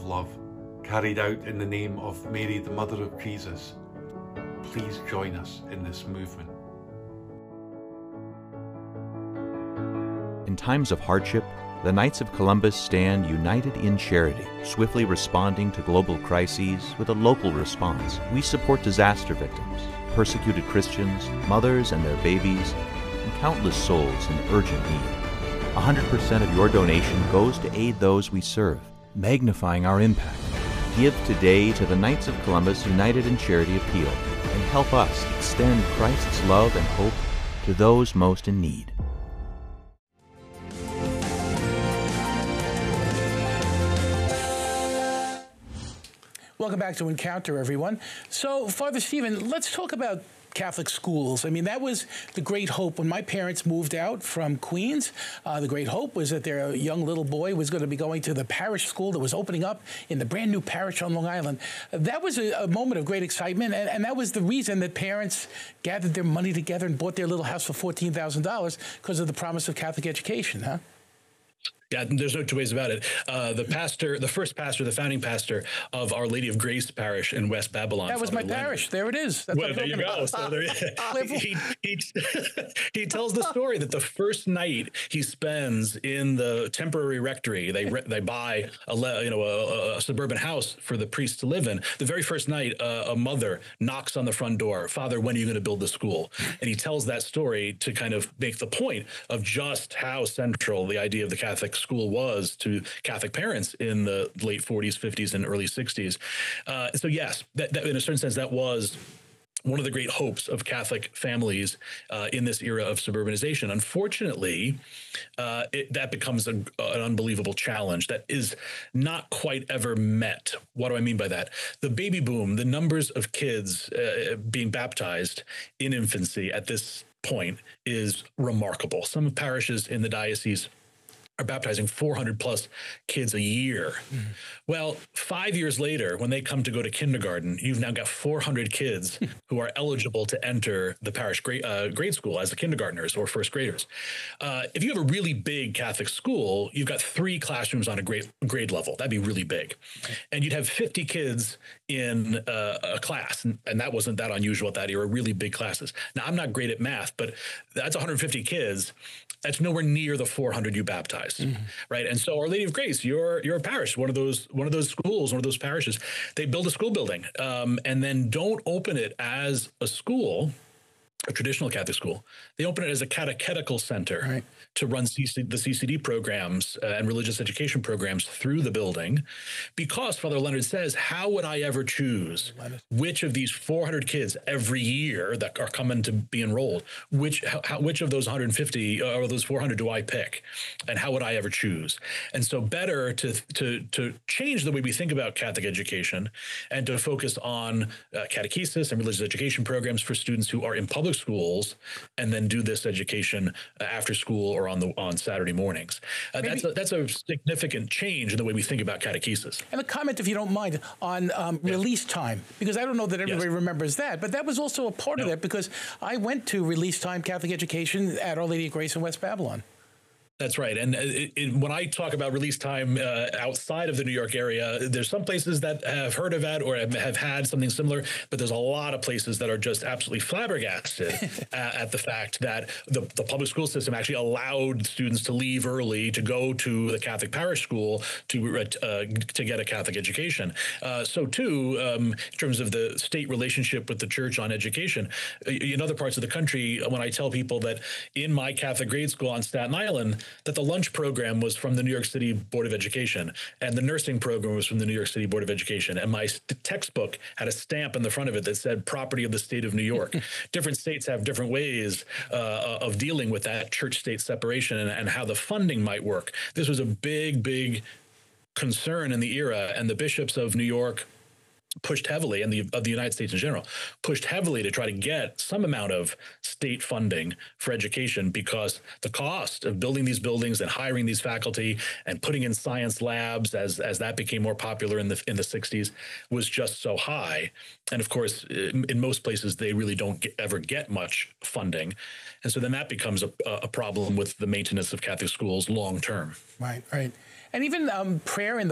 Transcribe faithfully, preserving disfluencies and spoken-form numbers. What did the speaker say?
love, carried out in the name of Mary, the Mother of Jesus. Please join us in this movement. In times of hardship, the Knights of Columbus stand united in charity, swiftly responding to global crises with a local response. We support disaster victims, persecuted Christians, mothers and their babies, and countless souls in urgent need. one hundred percent of your donation goes to aid those we serve, magnifying our impact. Give today to the Knights of Columbus United in Charity Appeal and help us extend Christ's love and hope to those most in need. Welcome back to Encounter, everyone. So, Father Stephen, let's talk about Catholic schools. I mean, that was the great hope when my parents moved out from Queens. Uh, the great hope was that their young little boy was going to be going to the parish school that was opening up in the brand new parish on Long Island. That was a, a moment of great excitement, and, and that was the reason that parents gathered their money together and bought their little house for fourteen thousand dollars because of the promise of Catholic education, huh? Yeah, there's no two ways about it. Uh, the pastor, the first pastor, the founding pastor of Our Lady of Grace Parish in West Babylon. That was my Leonard. Parish. There it is. That's well, there you go. So there, he, he, he tells the story that the first night he spends in the temporary rectory, they they buy a you know a, a suburban house for the priest to live in. The very first night, uh, a mother knocks on the front door. Father, when are you going to build the school? And he tells that story to kind of make the point of just how central the idea of the Catholic school was to Catholic parents in the late forties, fifties, and early sixties. Uh, so yes, that, that in a certain sense, that was one of the great hopes of Catholic families uh, in this era of suburbanization. Unfortunately, uh, it, that becomes a, an unbelievable challenge that is not quite ever met. What do I mean by that? The baby boom, the numbers of kids uh, being baptized in infancy at this point is remarkable. Some parishes in the diocese are baptizing four hundred plus kids a year. Mm. Well, five years later, when they come to go to kindergarten, you've now got four hundred kids who are eligible to enter the parish grade, uh, grade school as the kindergartners or first graders. Uh, if you have a really big Catholic school, you've got three classrooms on a grade, grade level. That'd be really big. Okay. And you'd have fifty kids in uh, a class. And, and that wasn't that unusual at that era, really big classes. Now, I'm not great at math, but that's one hundred fifty kids. That's nowhere near the four hundred you baptized, mm-hmm. right? And so Our Lady of Grace, your your parish, one of those one of those schools, one of those parishes, they build a school building um, and then don't open it as a school, a traditional Catholic school. They open it as a catechetical center right. to run C C, the C C D programs uh, and religious education programs through the building, because Father Leonard says, how would I ever choose which of these four hundred kids every year that are coming to be enrolled, which how, which of those one hundred fifty or those four hundred do I pick, and how would I ever choose? And so better to to to change the way we think about Catholic education and to focus on uh, catechesis and religious education programs for students who are in public schools, and then do this education uh, after school or on the on Saturday mornings. Uh, that's a, that's a significant change in the way we think about catechesis. And a comment, if you don't mind, on um, yeah. release time, because I don't know that everybody yes. remembers that, but that was also a part no. of that, because I went to release time Catholic education at Our Lady of Grace in West Babylon. That's right. And it, it, when I talk about release time uh, outside of the New York area, there's some places that have heard of that or have had something similar, but there's a lot of places that are just absolutely flabbergasted at, at the fact that the, the public school system actually allowed students to leave early to go to the Catholic parish school to uh, to get a Catholic education. Uh, so too, um, in terms of the state relationship with the church on education, in other parts of the country, when I tell people that in my Catholic grade school on Staten Island, that the lunch program was from the New York City Board of Education and the nursing program was from the New York City Board of Education. And my textbook had a stamp in the front of it that said property of the state of New York. Different states have different ways uh, of dealing with that church-state separation and, and how the funding might work. This was a big, big concern in the era, and the bishops of New York pushed heavily, and the of the United States in general, pushed heavily to try to get some amount of state funding for education, because the cost of building these buildings and hiring these faculty and putting in science labs as as that became more popular in the in the sixties was just so high. And of course, in, in most places, they really don't get, ever get much funding. And so then that becomes a, a problem with the maintenance of Catholic schools long term. Right, right. And even um, prayer in the